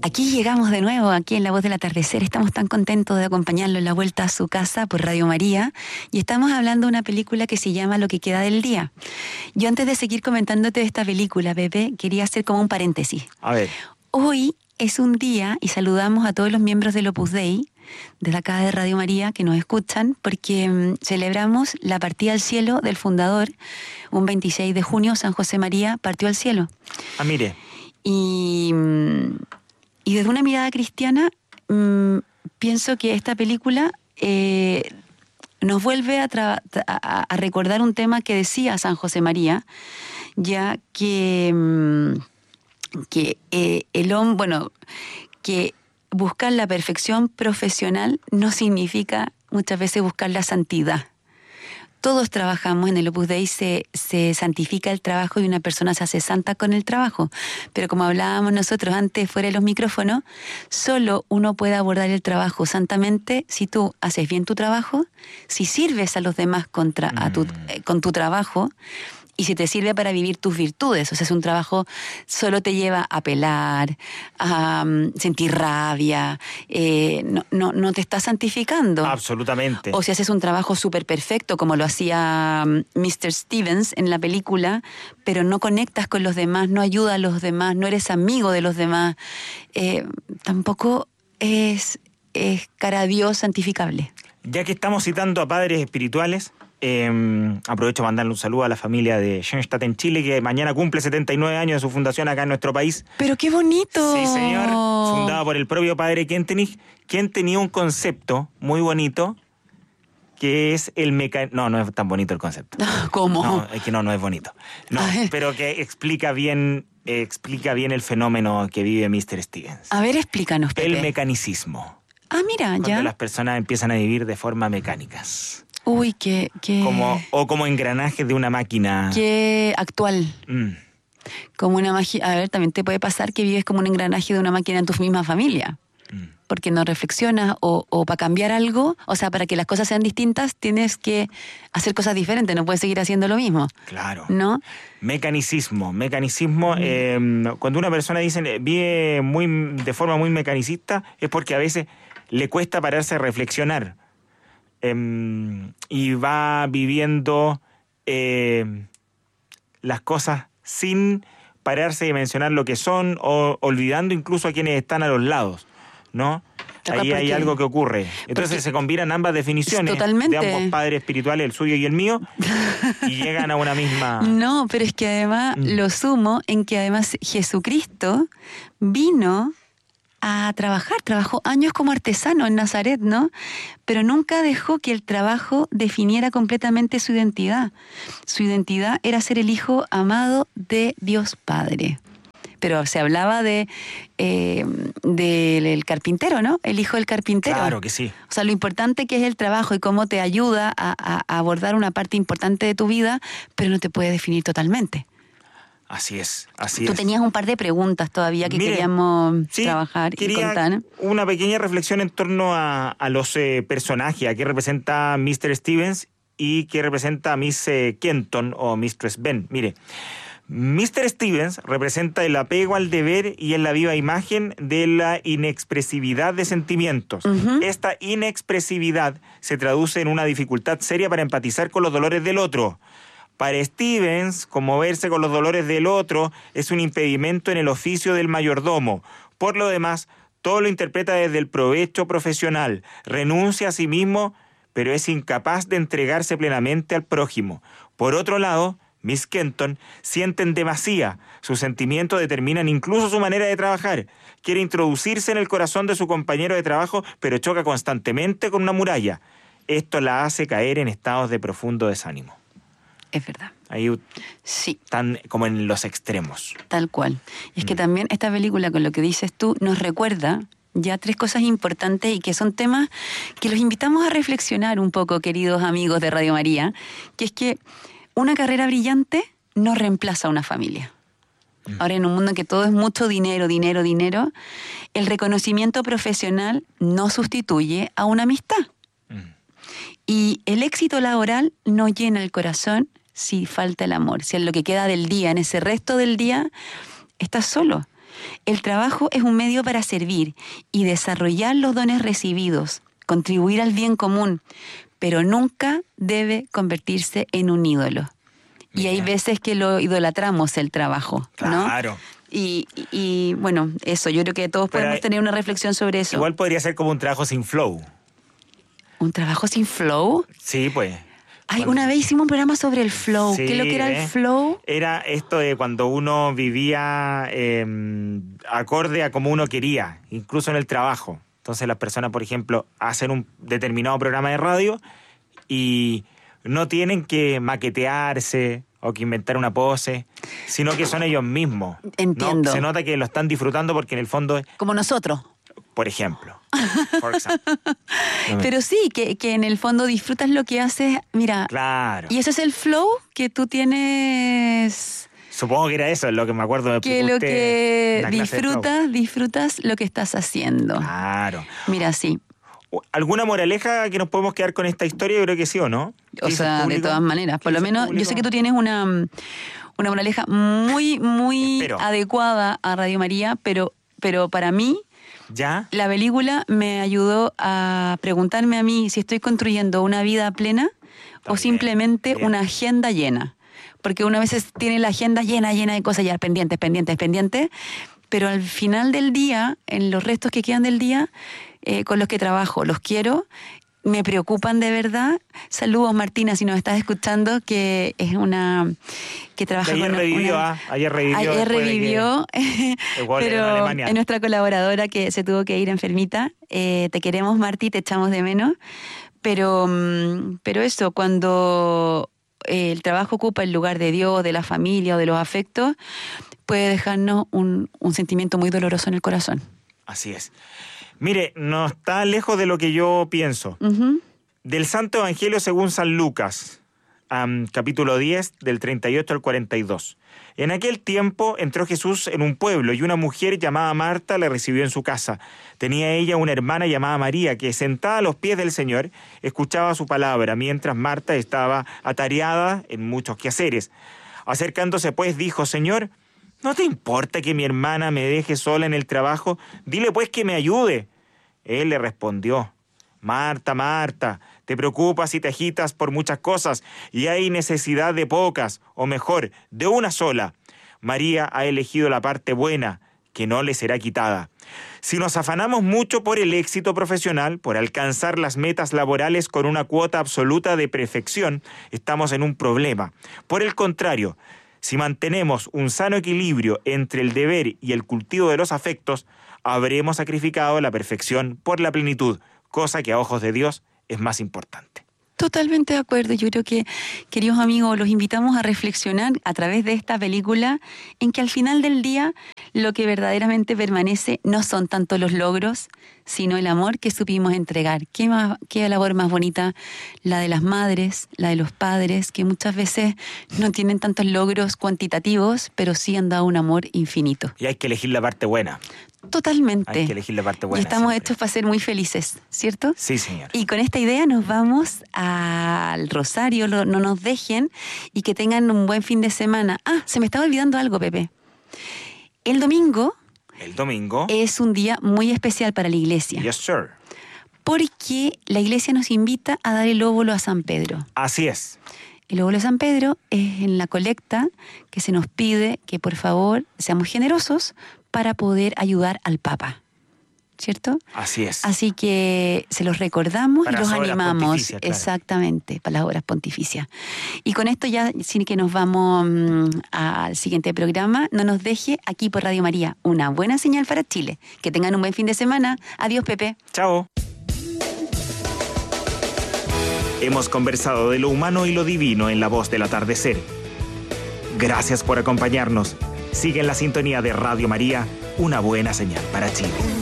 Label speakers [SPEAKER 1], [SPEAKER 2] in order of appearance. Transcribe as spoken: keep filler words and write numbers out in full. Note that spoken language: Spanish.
[SPEAKER 1] Aquí llegamos de nuevo, aquí en La Voz del Atardecer. Estamos tan contentos de acompañarlo en la vuelta a su casa por Radio María. Y estamos hablando de una película que se llama Lo que queda del día. Yo antes de seguir comentándote de esta película, Pepe, quería hacer como un paréntesis.
[SPEAKER 2] A ver.
[SPEAKER 1] Hoy es un día, y saludamos a todos los miembros del Opus Dei, desde acá de Radio María, que nos escuchan, porque um, celebramos la partida al cielo del fundador. Un veintiséis de junio, San José María partió al cielo.
[SPEAKER 2] Ah, mire.
[SPEAKER 1] Y... Um, Y desde una mirada cristiana, mmm, pienso que esta película eh, nos vuelve a, tra- a, a recordar un tema que decía San José María, ya que, mmm, que eh, el hombre, bueno, que buscar la perfección profesional no significa muchas veces buscar la santidad. Todos trabajamos en el Opus Dei, se, se santifica el trabajo y una persona se hace santa con el trabajo. Pero como hablábamos nosotros antes fuera de los micrófonos, solo uno puede abordar el trabajo santamente si tú haces bien tu trabajo, si sirves a los demás contra, a tu, eh, con tu trabajo, y si te sirve para vivir tus virtudes. O sea, es un trabajo, solo te lleva a pelar, a um, sentir rabia, eh, no, no, no te está santificando.
[SPEAKER 2] Absolutamente.
[SPEAKER 1] O si haces un trabajo súper perfecto, como lo hacía um, mister Stevens en la película, pero no conectas con los demás, no ayudas a los demás, no eres amigo de los demás, eh, tampoco es, es cara a Dios santificable.
[SPEAKER 2] Ya que estamos citando a padres espirituales, Eh, aprovecho para mandarle un saludo a la familia de Schoenstatt en Chile, que mañana cumple setenta y nueve años de su fundación acá en nuestro país.
[SPEAKER 1] ¡Pero qué bonito!
[SPEAKER 2] Sí, señor. Fundada por el propio padre Kentenich, quien tenía un concepto muy bonito, que es el mecanismo... No, no es tan bonito el concepto.
[SPEAKER 1] ¿Cómo?
[SPEAKER 2] No, es que no, no es bonito. No, pero que explica bien, eh, explica bien el fenómeno que vive mister Stevens.
[SPEAKER 1] A ver, explícanos, Pepe.
[SPEAKER 2] El mecanicismo.
[SPEAKER 1] Ah, mira,
[SPEAKER 2] Cuando
[SPEAKER 1] ya.
[SPEAKER 2] las personas empiezan a vivir de forma mecánicas.
[SPEAKER 1] Uy, qué... qué...
[SPEAKER 2] Como, o como engranajes de una máquina.
[SPEAKER 1] Qué actual.
[SPEAKER 2] Mm.
[SPEAKER 1] Como una máquina... A ver, también te puede pasar que vives como un engranaje de una máquina en tu misma familia. Mm. Porque no reflexionas o, o para cambiar algo, o sea, para que las cosas sean distintas, tienes que hacer cosas diferentes, no puedes seguir haciendo lo mismo.
[SPEAKER 2] Claro.
[SPEAKER 1] ¿No?
[SPEAKER 2] Mecanicismo. Mecanicismo, mm. eh, cuando una persona dice vive muy, de forma muy mecanicista, es porque a veces le cuesta pararse a reflexionar. Eh, y va viviendo eh, las cosas sin pararse y mencionar lo que son, o olvidando incluso a quienes están a los lados, ¿no? Ahí hay algo que ocurre. Entonces se combinan ambas definiciones
[SPEAKER 1] totalmente.
[SPEAKER 2] de ambos padres espirituales, el suyo y el mío, y llegan a una misma...
[SPEAKER 1] No, pero es que además mm. lo sumo en que además Jesucristo vino a trabajar, trabajó años como artesano en Nazaret, ¿no? Pero nunca dejó que el trabajo definiera completamente su identidad. Su identidad era ser el hijo amado de Dios Padre. Pero se hablaba de eh, del carpintero, ¿no? El hijo del carpintero.
[SPEAKER 2] Claro que sí.
[SPEAKER 1] O sea, lo importante que es el trabajo y cómo te ayuda a, a, a abordar una parte importante de tu vida, pero no te puede definir totalmente.
[SPEAKER 2] Así es, así
[SPEAKER 1] Tú
[SPEAKER 2] es.
[SPEAKER 1] tenías un par de preguntas todavía que
[SPEAKER 2] Mire,
[SPEAKER 1] queríamos
[SPEAKER 2] sí,
[SPEAKER 1] trabajar y contar.
[SPEAKER 2] Una pequeña reflexión en torno a, a los eh, personajes, a qué representa mister Stevens y qué representa Miss eh, Kenton o mistress Ben. Mire, mister Stevens representa el apego al deber y es la viva imagen de la inexpresividad de sentimientos. Uh-huh. Esta inexpresividad se traduce en una dificultad seria para empatizar con los dolores del otro. Para Stevens, conmoverse con los dolores del otro es un impedimento en el oficio del mayordomo. Por lo demás, todo lo interpreta desde el provecho profesional, renuncia a sí mismo, pero es incapaz de entregarse plenamente al prójimo. Por otro lado, Miss Kenton siente en demasía, sus sentimientos determinan incluso su manera de trabajar. Quiere introducirse en el corazón de su compañero de trabajo, pero choca constantemente con una muralla. Esto la hace caer en estados de profundo desánimo.
[SPEAKER 1] Es verdad.
[SPEAKER 2] Ahí
[SPEAKER 1] sí.
[SPEAKER 2] Están como en los extremos.
[SPEAKER 1] Tal cual. Y es mm. que también esta película, con lo que dices tú, nos recuerda ya tres cosas importantes y que son temas que los invitamos a reflexionar un poco, queridos amigos de Radio María, que es que una carrera brillante no reemplaza a una familia. Mm. Ahora, en un mundo en que todo es mucho dinero, dinero, dinero, el reconocimiento profesional no sustituye a una amistad. Mm. Y el éxito laboral no llena el corazón si falta el amor, si en lo que queda del día, en ese resto del día, estás solo. El trabajo es un medio para servir y desarrollar los dones recibidos, contribuir al bien común, pero nunca debe convertirse en un ídolo. Bien. Y hay veces que lo idolatramos el trabajo, ¿no?
[SPEAKER 2] Claro.
[SPEAKER 1] Y, y, y bueno, eso, yo creo que todos pero podemos hay, tener una reflexión sobre eso.
[SPEAKER 2] Igual podría ser como un trabajo sin flow.
[SPEAKER 1] ¿Un trabajo sin flow?
[SPEAKER 2] Sí, pues.
[SPEAKER 1] Ay, cuando... una vez hicimos un programa sobre el flow.
[SPEAKER 2] Sí,
[SPEAKER 1] ¿Qué es lo que era
[SPEAKER 2] eh?
[SPEAKER 1] el flow?
[SPEAKER 2] Era esto de cuando uno vivía eh, acorde a como uno quería, incluso en el trabajo. Entonces las personas, por ejemplo, hacen un determinado programa de radio y no tienen que maquetearse o que inventar una pose, sino que son ellos mismos.
[SPEAKER 1] Entiendo.
[SPEAKER 2] ¿No? Se nota que lo están disfrutando porque en el fondo...
[SPEAKER 1] Como nosotros.
[SPEAKER 2] Por ejemplo. Por ejemplo.
[SPEAKER 1] Pero sí, que, que en el fondo disfrutas lo que haces. Mira.
[SPEAKER 2] Claro.
[SPEAKER 1] Y ese es el flow que tú tienes...
[SPEAKER 2] Supongo que era eso, es lo que me acuerdo de
[SPEAKER 1] que lo que disfrutas, disfrutas lo que estás haciendo.
[SPEAKER 2] Claro.
[SPEAKER 1] Mira, sí.
[SPEAKER 2] ¿Alguna moraleja que nos podemos quedar con esta historia? Yo creo que sí, ¿o no?
[SPEAKER 1] O sea, de todas maneras. Por lo menos, yo sé que tú tienes una, una moraleja muy, muy Espero. adecuada a Radio María, pero, pero para mí,
[SPEAKER 2] ¿ya?
[SPEAKER 1] La película me ayudó a preguntarme a mí si estoy construyendo una vida plena Está o bien, simplemente bien. una agenda llena. Porque uno a veces tiene la agenda llena, llena de cosas ya pendientes, pendientes, pendientes, pero al final del día, en los restos que quedan del día, eh, con los que trabajo, los quiero, me preocupan de verdad. Saludos, Martina, si nos estás escuchando, que es una... que trabaja
[SPEAKER 2] ayer
[SPEAKER 1] con
[SPEAKER 2] revivió,
[SPEAKER 1] una...
[SPEAKER 2] ¿ah? Ayer revivió.
[SPEAKER 1] Ayer revivió,
[SPEAKER 2] que...
[SPEAKER 1] pero es nuestra colaboradora que se tuvo que ir enfermita. Eh, te queremos, Marti, te echamos de menos. Pero, pero eso, cuando... el trabajo ocupa el lugar de Dios, de la familia o de los afectos, puede dejarnos un, un sentimiento muy doloroso en el corazón.
[SPEAKER 2] Así es. Mire, no está lejos de lo que yo pienso.
[SPEAKER 1] Uh-huh.
[SPEAKER 2] Del Santo Evangelio según San Lucas, um, capítulo diez, del treinta y ocho al cuarenta y dos. En aquel tiempo entró Jesús en un pueblo y una mujer llamada Marta le recibió en su casa. Tenía ella una hermana llamada María que, sentada a los pies del Señor, escuchaba su palabra, mientras Marta estaba atareada en muchos quehaceres. Acercándose pues dijo: Señor, ¿no te importa que mi hermana me deje sola en el trabajo? Dile pues que me ayude. Él le respondió: Marta, Marta, te preocupas y te agitas por muchas cosas, y hay necesidad de pocas, o mejor, de una sola. María ha elegido la parte buena, que no le será quitada. Si nos afanamos mucho por el éxito profesional, por alcanzar las metas laborales con una cuota absoluta de perfección, estamos en un problema. Por el contrario, si mantenemos un sano equilibrio entre el deber y el cultivo de los afectos, habremos sacrificado la perfección por la plenitud, cosa que a ojos de Dios es más importante.
[SPEAKER 1] Totalmente de acuerdo. Yo creo que, queridos amigos, los invitamos a reflexionar a través de esta película en que al final del día lo que verdaderamente permanece no son tanto los logros, sino el amor que supimos entregar. ¿Qué, más, qué labor más bonita la de las madres, la de los padres, que muchas veces no tienen tantos logros cuantitativos, pero sí han dado un amor infinito.
[SPEAKER 2] Y hay que elegir la parte buena.
[SPEAKER 1] Totalmente.
[SPEAKER 2] Hay que elegir la parte buena.
[SPEAKER 1] Y estamos
[SPEAKER 2] siempre.
[SPEAKER 1] hechos para ser muy felices, ¿cierto?
[SPEAKER 2] Sí, señor.
[SPEAKER 1] Y con esta idea nos vamos al Rosario, no nos dejen, y que tengan un buen fin de semana. Ah, se me estaba olvidando algo, Pepe. El domingo...
[SPEAKER 2] El domingo...
[SPEAKER 1] es un día muy especial para la iglesia.
[SPEAKER 2] Yes, sir.
[SPEAKER 1] Porque la iglesia nos invita a dar el óvulo a San Pedro.
[SPEAKER 2] Así es.
[SPEAKER 1] El óvulo de San Pedro es en la colecta que se nos pide que por favor seamos generosos para poder ayudar al Papa, ¿cierto?
[SPEAKER 2] Así es.
[SPEAKER 1] Así que se los recordamos
[SPEAKER 2] para
[SPEAKER 1] y los animamos.
[SPEAKER 2] Claro.
[SPEAKER 1] Exactamente, para las obras pontificias. Y con esto ya, sin que nos vamos mmm, al siguiente programa, no nos deje aquí por Radio María una buena señal para Chile. Que tengan un buen fin de semana. Adiós, Pepe.
[SPEAKER 2] Chao. Hemos conversado de lo humano y lo divino en La Voz del Atardecer. Gracias por acompañarnos. Sigue en la sintonía de Radio María, una buena señal para Chile.